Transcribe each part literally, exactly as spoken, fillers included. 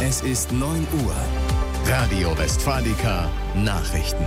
Es ist neun Uhr. Radio Westfalica Nachrichten.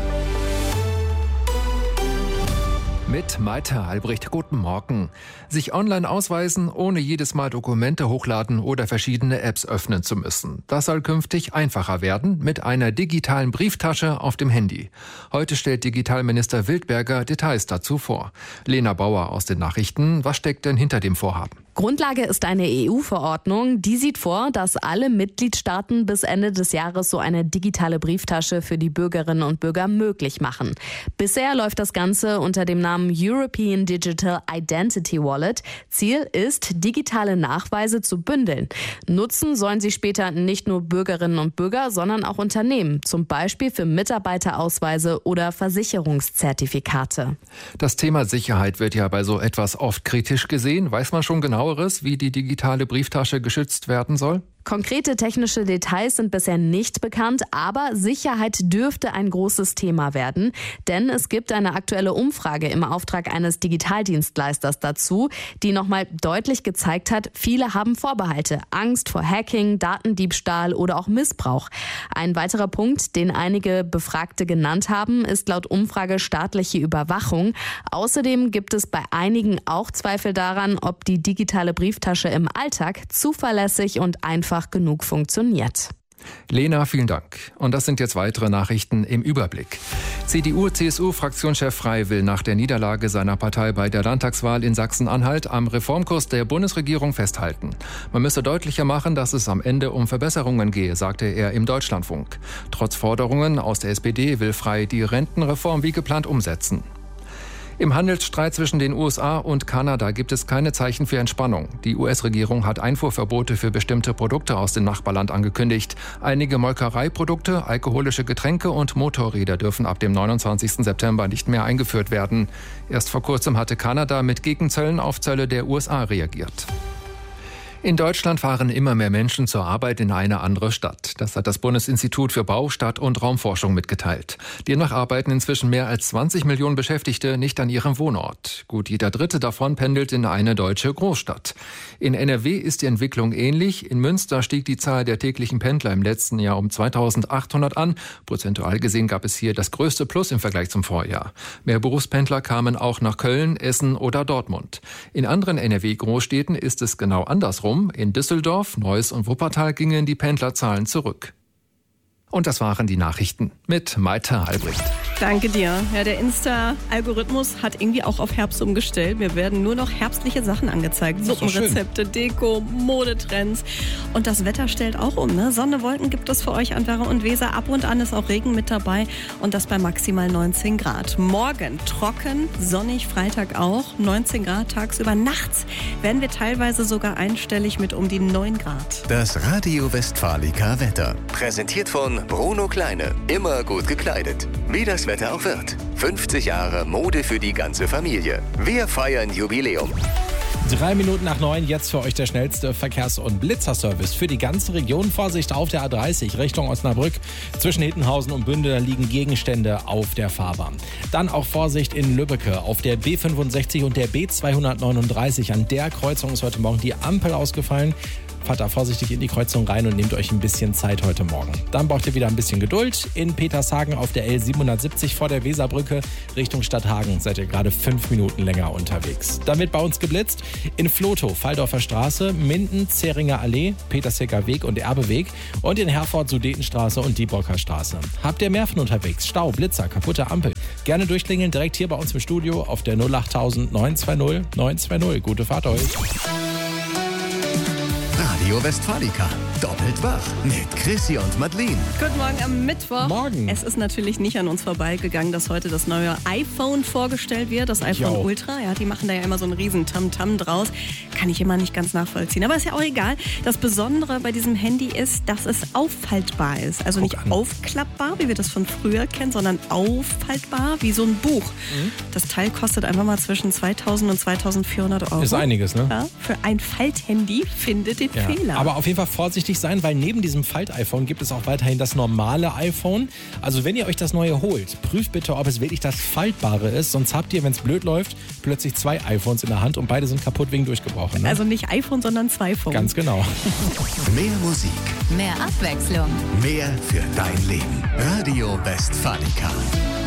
Mit Maite Albrecht, guten Morgen. Sich online ausweisen, ohne jedes Mal Dokumente hochladen oder verschiedene Apps öffnen zu müssen. Das soll künftig einfacher werden mit einer digitalen Brieftasche auf dem Handy. Heute stellt Digitalminister Wildberger Details dazu vor. Lena Bauer aus den Nachrichten. Was steckt denn hinter dem Vorhaben? Grundlage ist eine E U-Verordnung. Die sieht vor, dass alle Mitgliedstaaten bis Ende des Jahres so eine digitale Brieftasche für die Bürgerinnen und Bürger möglich machen. Bisher läuft das Ganze unter dem Namen European Digital Identity Wallet. Ziel ist, digitale Nachweise zu bündeln. Nutzen sollen sie später nicht nur Bürgerinnen und Bürger, sondern auch Unternehmen, zum Beispiel für Mitarbeiterausweise oder Versicherungszertifikate. Das Thema Sicherheit wird ja bei so etwas oft kritisch gesehen. Weiß man schon genau, wie die digitale Brieftasche geschützt werden soll? Konkrete technische Details sind bisher nicht bekannt, aber Sicherheit dürfte ein großes Thema werden. Denn es gibt eine aktuelle Umfrage im Auftrag eines Digitaldienstleisters dazu, die nochmal deutlich gezeigt hat, viele haben Vorbehalte, Angst vor Hacking, Datendiebstahl oder auch Missbrauch. Ein weiterer Punkt, den einige Befragte genannt haben, ist laut Umfrage staatliche Überwachung. Außerdem gibt es bei einigen auch Zweifel daran, ob die digitale Brieftasche im Alltag zuverlässig und einfach genug funktioniert. Lena, vielen Dank. Und das sind jetzt weitere Nachrichten im Überblick. C D U-C S U-Fraktionschef Frey will nach der Niederlage seiner Partei bei der Landtagswahl in Sachsen-Anhalt am Reformkurs der Bundesregierung festhalten. Man müsse deutlicher machen, dass es am Ende um Verbesserungen gehe, sagte er im Deutschlandfunk. Trotz Forderungen aus der S P D will Frey die Rentenreform wie geplant umsetzen. Im Handelsstreit zwischen den U S A und Kanada gibt es keine Zeichen für Entspannung. Die U S-Regierung hat Einfuhrverbote für bestimmte Produkte aus dem Nachbarland angekündigt. Einige Molkereiprodukte, alkoholische Getränke und Motorräder dürfen ab dem neunundzwanzigsten September nicht mehr eingeführt werden. Erst vor kurzem hatte Kanada mit Gegenzöllen auf Zölle der U S A reagiert. In Deutschland fahren immer mehr Menschen zur Arbeit in eine andere Stadt. Das hat das Bundesinstitut für Bau-, Stadt- und Raumforschung mitgeteilt. Demnach arbeiten inzwischen mehr als zwanzig Millionen Beschäftigte nicht an ihrem Wohnort. Gut jeder Dritte davon pendelt in eine deutsche Großstadt. In N R W ist die Entwicklung ähnlich. In Münster stieg die Zahl der täglichen Pendler im letzten Jahr um zweitausendachthundert an. Prozentual gesehen gab es hier das größte Plus im Vergleich zum Vorjahr. Mehr Berufspendler kamen auch nach Köln, Essen oder Dortmund. In anderen N R W-Großstädten ist es genau andersrum. In Düsseldorf, Neuss und Wuppertal gingen die Pendlerzahlen zurück. Und das waren die Nachrichten mit Maite Albrecht. Danke dir. Ja, der Insta-Algorithmus hat irgendwie auch auf Herbst umgestellt. Mir werden nur noch herbstliche Sachen angezeigt. Suppenrezepte, Deko, Modetrends. Und das Wetter stellt auch um. Ne? Sonne, Wolken gibt es für euch an Werra und Weser. Ab und an ist auch Regen mit dabei. Und das bei maximal neunzehn Grad. Morgen trocken, sonnig, Freitag auch. neunzehn Grad tagsüber. Nachts werden wir teilweise sogar einstellig mit um die neun Grad. Das Radio Westfalica Wetter. Präsentiert von Bruno Kleine. Immer gut gekleidet. Wie das Wetter auch wird. fünfzig Jahre Mode für die ganze Familie. Wir feiern Jubiläum. Drei Minuten nach neun, jetzt für euch der schnellste Verkehrs- und Blitzerservice für die ganze Region. Vorsicht auf der A dreißig Richtung Osnabrück. Zwischen Hittenhausen und Bünde liegen Gegenstände auf der Fahrbahn. Dann auch Vorsicht in Lübbecke auf der B fünfundsechzig und der B zweihundertneununddreißig. An der Kreuzung ist heute Morgen die Ampel ausgefallen. Fahrt da vorsichtig in die Kreuzung rein und nehmt euch ein bisschen Zeit heute Morgen. Dann braucht ihr wieder ein bisschen Geduld. In Petershagen auf der L siebenhundertsiebzig vor der Weserbrücke Richtung Stadthagen seid ihr gerade fünf Minuten länger unterwegs. Dann wird bei uns geblitzt in Vlotho, Valdorfer Straße, Minden, Zähringer Allee, Petershilger Weg und Erbeweg und in Herford, Sudetenstraße und Diebrocker Straße. Habt ihr Nerven unterwegs? Stau, Blitzer, kaputte Ampel? Gerne durchklingeln direkt hier bei uns im Studio auf der null achttausend neunhundertzweißig neunhundertzweißig. Gute Fahrt euch. Radio Westfalica. Doppelt wach mit Chrissy und Madeleine. Guten Morgen am Mittwoch. Morgen. Es ist natürlich nicht an uns vorbeigegangen, dass heute das neue iPhone vorgestellt wird, das iPhone Jo. Ultra. Ja, die machen da ja immer so einen riesen Tamtam draus. Kann ich immer nicht ganz nachvollziehen. Aber ist ja auch egal. Das Besondere bei diesem Handy ist, dass es auffaltbar ist. Also Guck nicht an. aufklappbar, wie wir das von früher kennen, sondern auffaltbar, wie so ein Buch. Mhm. Das Teil kostet einfach mal zwischen zweitausend und zweitausendvierhundert Euro. Ist einiges, ne? Ja, für ein Falthandy findet den Ja. Fehler. Aber auf jeden Fall vorsichtig sein, weil neben diesem Falt-iPhone gibt es auch weiterhin das normale iPhone. Also wenn ihr euch das neue holt, prüft bitte, ob es wirklich das Faltbare ist. Sonst habt ihr, wenn es blöd läuft, plötzlich zwei iPhones in der Hand und beide sind kaputt wegen Durchgebrochen. Ne? Also nicht iPhone, sondern zwei Phones. Ganz genau. Mehr Musik, Mehr Abwechslung. mehr für dein Leben. Radio Westfalica.